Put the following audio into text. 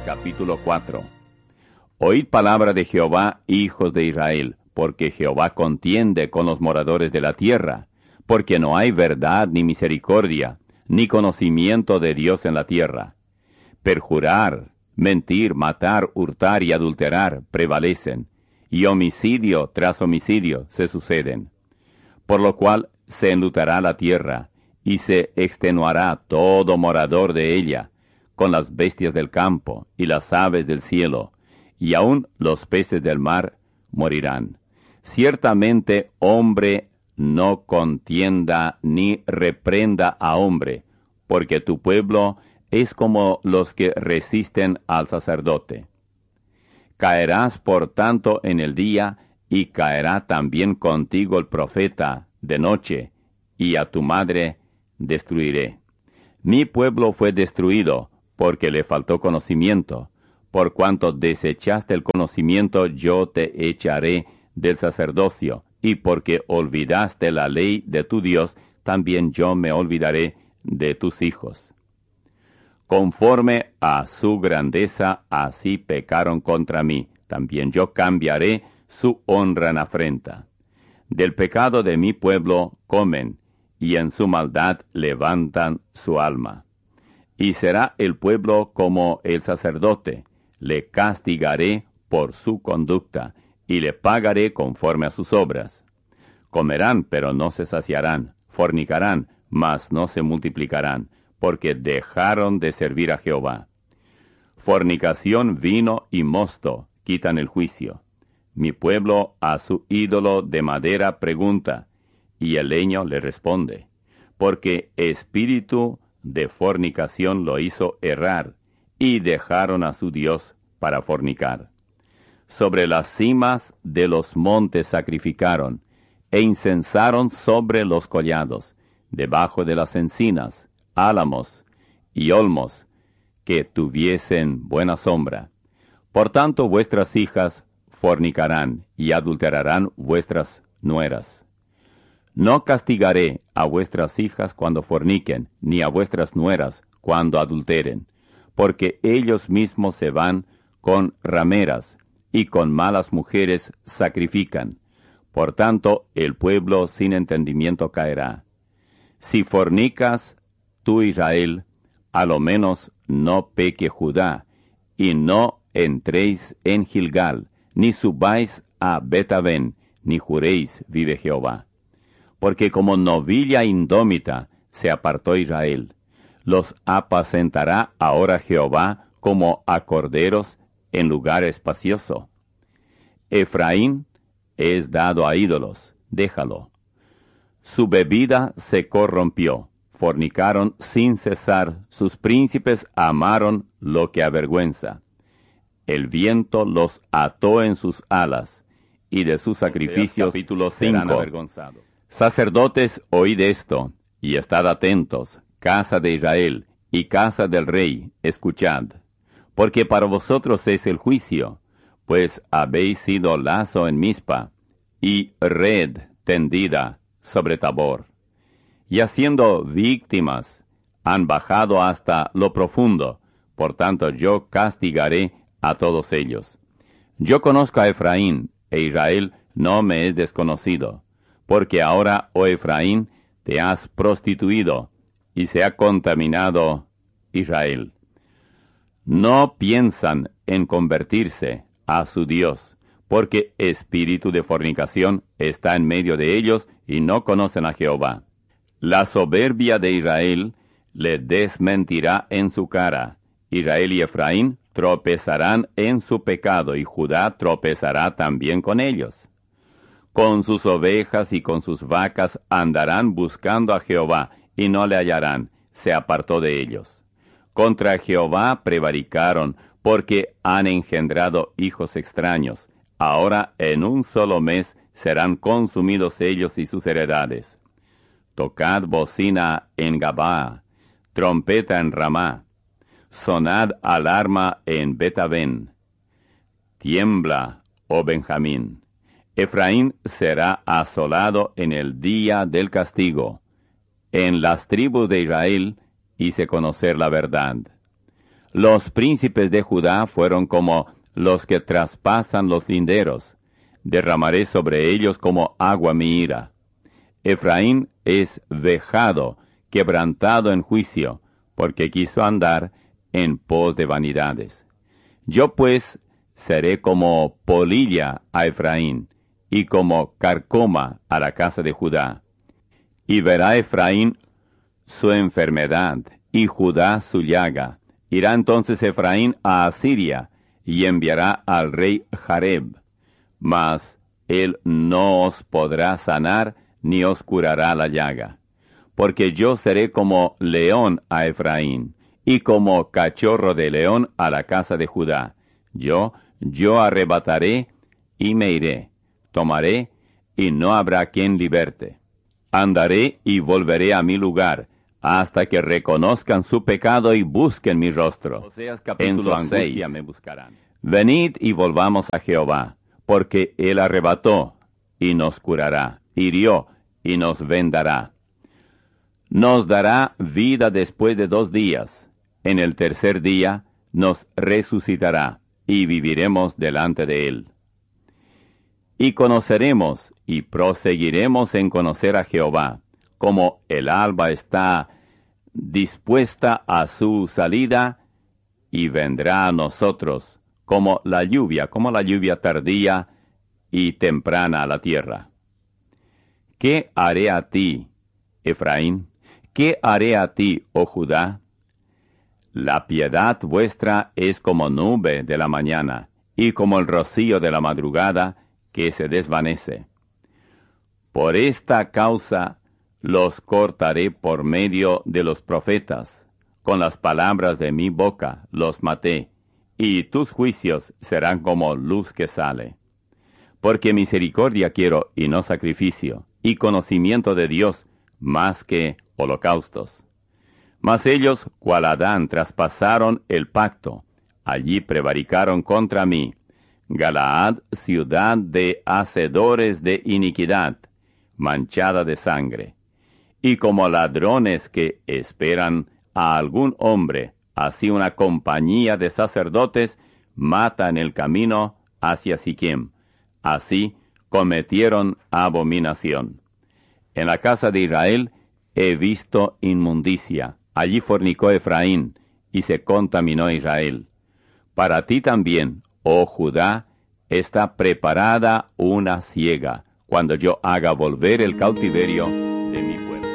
Capítulo 4. Oíd palabra de Jehová, hijos de Israel, porque Jehová contiende con los moradores de la tierra, porque no hay verdad ni misericordia, ni conocimiento de Dios en la tierra. Perjurar, mentir, matar, hurtar y adulterar prevalecen, y homicidio tras homicidio se suceden. Por lo cual se enlutará la tierra, y se extenuará todo morador de ella, con las bestias del campo y las aves del cielo, y aun los peces del mar morirán. Ciertamente hombre no contienda ni reprenda a hombre, porque tu pueblo es como los que resisten al sacerdote. Caerás por tanto en el día, y caerá también contigo el profeta de noche, y a tu madre destruiré. Mi pueblo fue destruido, porque le faltó conocimiento. Por cuanto desechaste el conocimiento, yo te echaré del sacerdocio, y porque olvidaste la ley de tu Dios, también yo me olvidaré de tus hijos. Conforme a su grandeza, así pecaron contra mí, también yo cambiaré su honra en afrenta. Del pecado de mi pueblo comen, y en su maldad levantan su alma. Y será el pueblo como el sacerdote, le castigaré por su conducta, y le pagaré conforme a sus obras. Comerán, pero no se saciarán, fornicarán, mas no se multiplicarán, porque dejaron de servir a Jehová. Fornicación, vino y mosto quitan el juicio. Mi pueblo a su ídolo de madera pregunta, y el leño le responde, porque espíritu de fornicación lo hizo errar, y dejaron a su Dios para fornicar. Sobre las cimas de los montes sacrificaron, e incensaron sobre los collados, debajo de las encinas, álamos y olmos, que tuviesen buena sombra. Por tanto vuestras hijas fornicarán, y adulterarán vuestras nueras. No castigaré a vuestras hijas cuando forniquen, ni a vuestras nueras cuando adulteren, porque ellos mismos se van con rameras, y con malas mujeres sacrifican. Por tanto, el pueblo sin entendimiento caerá. Si fornicas, tú Israel, a lo menos no peque Judá, y no entréis en Gilgal, ni subáis a Bet-aven, ni juréis, vive Jehová. Porque como novilla indómita se apartó Israel. Los apacentará ahora Jehová como a corderos en lugar espacioso. Efraín es dado a ídolos, déjalo. Su bebida se corrompió, fornicaron sin cesar, sus príncipes amaron lo que avergüenza. El viento los ató en sus alas, y de sus sacrificios serán avergonzados. Sacerdotes, oíd esto, y estad atentos, casa de Israel, y casa del rey, escuchad. Porque para vosotros es el juicio, pues habéis sido lazo en Mizpa, y red tendida sobre Tabor. Y haciendo víctimas, han bajado hasta lo profundo, por tanto yo castigaré a todos ellos. Yo conozco a Efraín, e Israel no me es desconocido. Porque ahora, oh Efraín, te has prostituido, y se ha contaminado Israel. No piensan en convertirse a su Dios, porque espíritu de fornicación está en medio de ellos, y no conocen a Jehová. La soberbia de Israel le desmentirá en su cara. Israel y Efraín tropezarán en su pecado, y Judá tropezará también con ellos. Con sus ovejas y con sus vacas andarán buscando a Jehová, y no le hallarán, se apartó de ellos. Contra Jehová prevaricaron, porque han engendrado hijos extraños. Ahora en un solo mes serán consumidos ellos y sus heredades. Tocad bocina en Gabaa, trompeta en Ramá, sonad alarma en Bet-aven. Tiembla, oh Benjamín. Efraín será asolado en el día del castigo. En las tribus de Israel hice conocer la verdad. Los príncipes de Judá fueron como los que traspasan los linderos. Derramaré sobre ellos como agua mi ira. Efraín es vejado, quebrantado en juicio, porque quiso andar en pos de vanidades. Yo pues seré como polilla a Efraín, y como carcoma a la casa de Judá. Y verá Efraín su enfermedad, y Judá su llaga. Irá entonces Efraín a Asiria, y enviará al rey Jareb. Mas él no os podrá sanar, ni os curará la llaga. Porque yo seré como león a Efraín, y como cachorro de león a la casa de Judá. Yo arrebataré, y me iré. Tomaré, y no habrá quien liberte. Andaré y volveré a mi lugar, hasta que reconozcan su pecado y busquen mi rostro. Oseas En su capítulo angustia 6. me buscarán. Venid y volvamos a Jehová, porque él arrebató, y nos curará, hirió, y nos vendará. Nos dará vida después de 2 días. En el tercer día nos resucitará, y viviremos delante de él. Y conoceremos y proseguiremos en conocer a Jehová, como el alba está dispuesta a su salida, y vendrá a nosotros como la lluvia tardía y temprana a la tierra. ¿Qué haré a ti, Efraín? ¿Qué haré a ti, oh Judá? La piedad vuestra es como nube de la mañana, y como el rocío de la madrugada, que se desvanece. Por esta causa los cortaré por medio de los profetas, con las palabras de mi boca los maté, y tus juicios serán como luz que sale. Porque misericordia quiero y no sacrificio, y conocimiento de Dios más que holocaustos. Mas ellos, cual Adán, traspasaron el pacto, allí prevaricaron contra mí. Galaad, ciudad de hacedores de iniquidad, manchada de sangre. Y como ladrones que esperan a algún hombre, así una compañía de sacerdotes mata en el camino hacia Siquem. Así cometieron abominación. En la casa de Israel he visto inmundicia. Allí fornicó Efraín, y se contaminó Israel. Para ti también, oh Judá, está preparada una siega, cuando yo haga volver el cautiverio